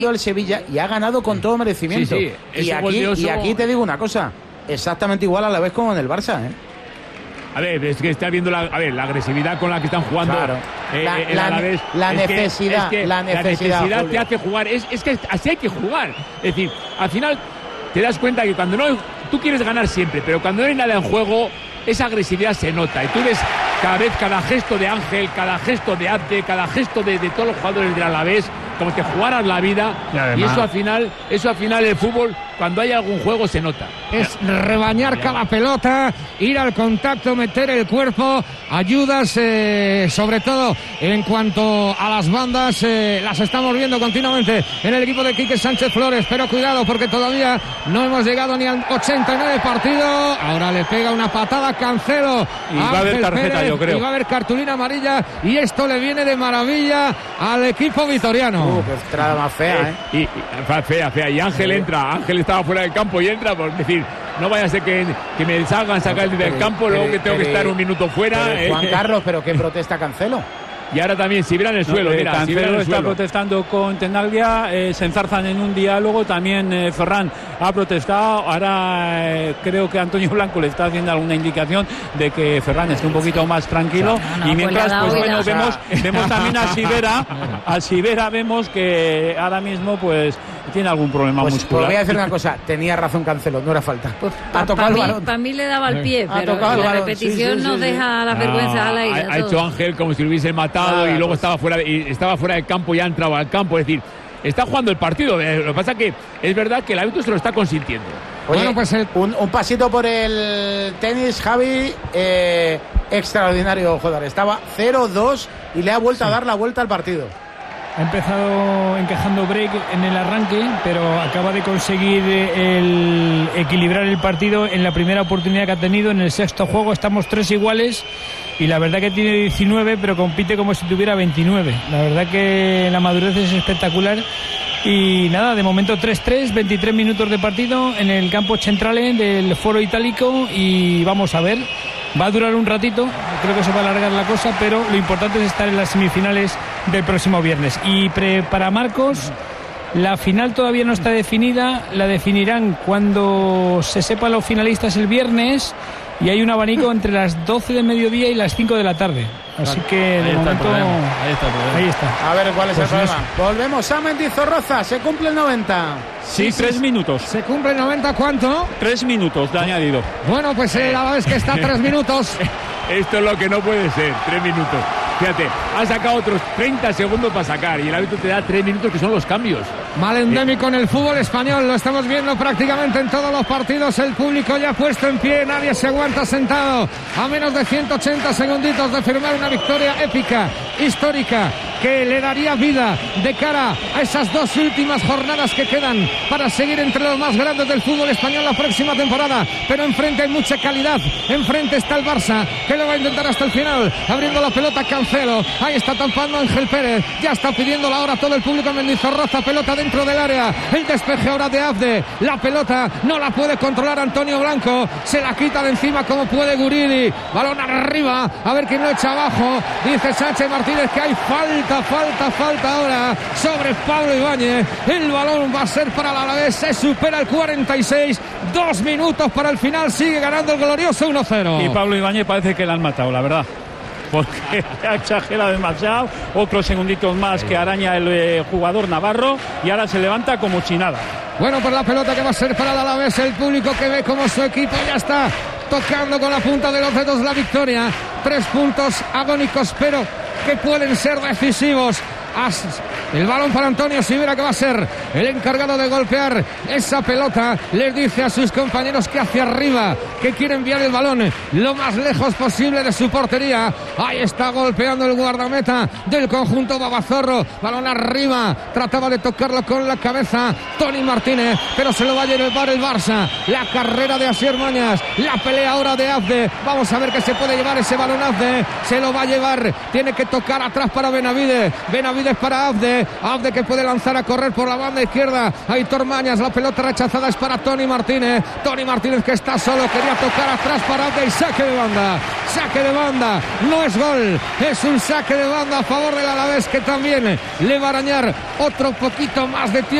el Sevilla y ha ganado con todo merecimiento. Sí, y aquí te digo una cosa, exactamente igual a la vez como en el Barça, ¿eh? A ver, es que está viendo la agresividad con la que están jugando. Claro. La necesidad te hace jugar. Es que así hay que jugar. Es decir, al final te das cuenta que cuando no, tú quieres ganar siempre, pero cuando no hay nada en juego, esa agresividad se nota. Y tú ves cada gesto de Ángel, cada gesto de Abde, cada gesto de todos los jugadores del Alavés, como que jugaran la vida. Y además, eso al final el fútbol, cuando hay algún juego, se nota. Es rebañar cada pelota, ir al contacto, meter el cuerpo, ayudas, sobre todo en cuanto a las bandas, las estamos viendo continuamente en el equipo de Quique Sánchez Flores, pero cuidado porque todavía no hemos llegado ni al 89 partido. Ahora le pega una patada Cancelo y va a haber tarjeta, Pérez, yo creo, y va a haber cartulina amarilla, y esto le viene de maravilla al equipo vitoriano. Qué entrada más fea, fea. Y Ángel entra, Ángel estaba fuera del campo y entra, por decir, no vaya a ser que me salgan sacar del campo, luego que tengo que estar un minuto fuera. Juan Carlos, pero ¿qué protesta Cancelo? Y ahora también, si vieran el suelo, mira, Cancelo está protestando con Tenaglia, se enzarzan en un diálogo, también Ferran ha protestado, ahora creo que Antonio Blanco le está haciendo alguna indicación de que Ferran esté un poquito más tranquilo, y mientras, pues bueno, vemos también a Sivera vemos que ahora mismo pues tiene algún problema muscular. Pues voy a decir una cosa, tenía razón Cancelo, no era falta. Ha tocado el balón. Para mí le daba el pie, pero la repetición nos deja las vergüenzas al aire. Ha hecho Ángel como si lo hubiese matado. Y luego estaba fuera del campo y ha entrado al campo. Es decir, está jugando el partido. Lo que pasa es que es verdad que el árbitro se lo está consintiendo. Oye, bueno, pues un pasito por el tenis, Javi. Extraordinario jugador. Estaba 0-2 y le ha vuelto a dar la vuelta al partido. Ha empezado encajando break en el arranque, pero acaba de conseguir equilibrar el partido en la primera oportunidad que ha tenido. En el sexto juego estamos 3 iguales y la verdad que tiene 19, pero compite como si tuviera 29. La verdad que la madurez es espectacular. Y nada, de momento 3-3, 23 minutos de partido en el campo centrale del Foro Itálico, y vamos a ver. Va a durar un ratito, creo que se va a alargar la cosa, pero lo importante es estar en las semifinales del próximo viernes. Y para Marcos, la final todavía no está definida, la definirán cuando se sepan los finalistas el viernes, y hay un abanico entre las 12 de mediodía y las 5 de la tarde. Así que de momento ahí está. A ver cuál es el problema. Volvemos a Mendizorroza, se cumple el 90. Sí, 3 minutos. ¿Se cumple el 90 cuánto? 3 minutos de añadido. Bueno, pues la vez que está 3 minutos. Esto es lo que no puede ser, 3 minutos. Fíjate, ha sacado otros 30 segundos para sacar y el árbitro te da 3 minutos, que son los cambios. Mal endémico en el fútbol español, lo estamos viendo prácticamente en todos los partidos. El público ya puesto en pie, nadie se aguanta sentado. A menos de 180 segunditos de firmar una victoria épica, histórica, que le daría vida de cara a esas 2 últimas jornadas que quedan para seguir entre los más grandes del fútbol español la próxima temporada. Pero enfrente hay mucha calidad, enfrente está el Barça, que lo va a intentar hasta el final, abriendo la pelota Cancelo, ahí está tampando Ángel Pérez, ya está pidiendo la hora todo el público en Mendizorroza, pelota dentro del área, el despeje ahora de Abde, la pelota no la puede controlar Antonio Blanco, se la quita de encima como puede Guridi, balón arriba, a ver quién lo echa abajo, dice Sánchez Martínez que hay falta ahora sobre Pablo Ibáñez, el balón va a ser para el Alavés, se supera el 46, 2 minutos para el final, sigue ganando el glorioso 1-0. Y Pablo Ibáñez parece que le han matado, la verdad, porque ha exagerado demasiado, otros segunditos más que araña el jugador navarro, y ahora se levanta como si nada. Bueno, pues la pelota que va a ser para el Alavés, el público que ve como su equipo ya está tocando con la punta de los dedos la victoria. 3 puntos agónicos, pero que pueden ser decisivos. El balón para Antonio Sivera, que va a ser el encargado de golpear esa pelota. Les dice a sus compañeros que hacia arriba, que quiere enviar el balón lo más lejos posible de su portería. Ahí está golpeando el guardameta del conjunto Babazorro, balón arriba, trataba de tocarlo con la cabeza Toni Martínez, pero se lo va a llevar el Barça. La carrera de Asier Mañas, la pelea ahora de Abde, vamos a ver que se puede llevar ese balón. Abde se lo va a llevar, tiene que tocar atrás para Benavides para Abde, Abde. Abde que puede lanzar a correr por la banda izquierda. Aitor Mañas, la pelota rechazada es para Tony Martínez. Tony Martínez que está solo, quería tocar atrás para Abde y saque de banda. Saque de banda, no es gol, es un saque de banda a favor del Alavés, que también le va a arañar otro poquito más de tiempo.